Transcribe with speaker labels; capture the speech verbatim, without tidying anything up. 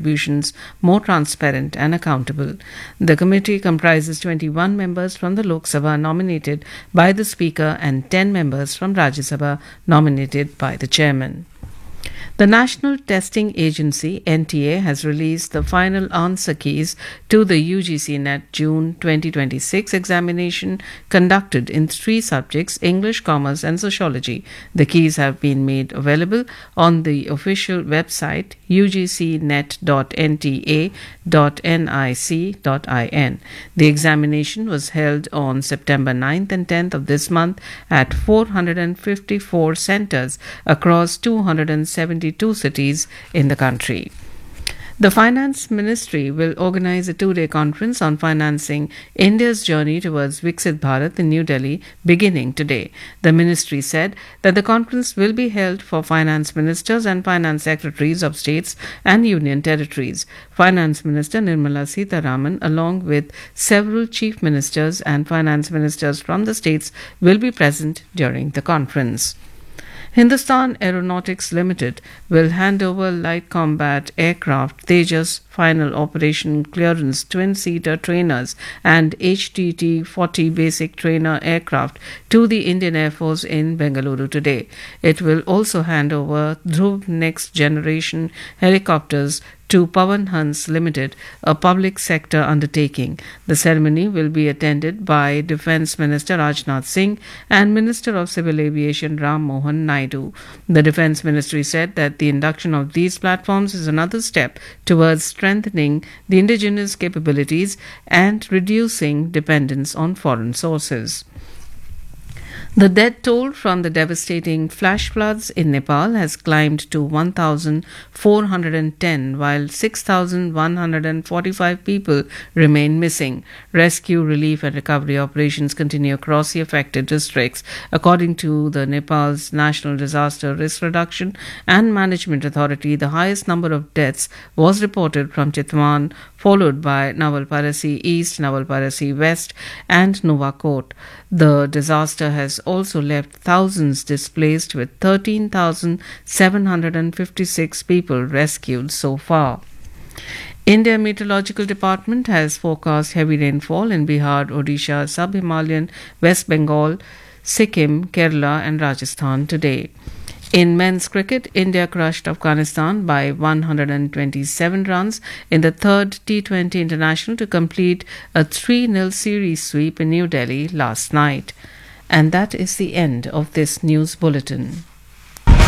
Speaker 1: contributions more transparent and accountable. The committee comprises twenty-one members from the Lok Sabha nominated by the Speaker and ten members from Rajya Sabha nominated by the Chairman. The National Testing Agency, N T A, has released the final answer keys to the U G C NET June twenty twenty-six examination conducted in three subjects, English, Commerce and Sociology. The keys have been made available on the official website u g c net dot n t a dot nic dot in. The examination was held on September ninth and tenth of this month at four hundred fifty-four centres across two hundred seventy-two cities in the country. The Finance Ministry will organize a two-day conference on financing India's journey towards Viksit Bharat in New Delhi beginning today. The ministry said that the conference will be held for finance ministers and finance secretaries of states and union territories. Finance Minister Nirmala Sitharaman, along with several chief ministers and finance ministers from the states, will be present during the conference. Hindustan Aeronautics Limited will hand over light combat aircraft Tejas final operation clearance twin-seater trainers and H T T forty basic trainer aircraft to the Indian Air Force in Bengaluru today. It will also hand over Dhruv next generation helicopters to Pawan Hans Limited, a public sector undertaking. The ceremony will be attended by Defence Minister Rajnath Singh and Minister of Civil Aviation Ram Mohan Naidu. The Defence Ministry said that the induction of these platforms is another step towards strengthening the indigenous capabilities and reducing dependence on foreign sources. The death toll from the devastating flash floods in Nepal has climbed to one thousand four hundred ten, while six thousand one hundred forty-five people remain missing. Rescue, relief and recovery operations continue across the affected districts. According to the Nepal's National Disaster Risk Reduction and Management Authority, the highest number of deaths was reported from Chitwan, followed by Nawalparasi East, Nawalparasi West and Novakot. The disaster has also left thousands displaced, with thirteen thousand seven hundred fifty-six people rescued so far. India Meteorological Department has forecast heavy rainfall in Bihar, Odisha, Sub-Himalayan, West Bengal, Sikkim, Kerala and Rajasthan today. In men's cricket, India crushed Afghanistan by one hundred twenty-seven runs in the third T twenty International to complete a three nil series sweep in New Delhi last night. And that is the end of this news bulletin.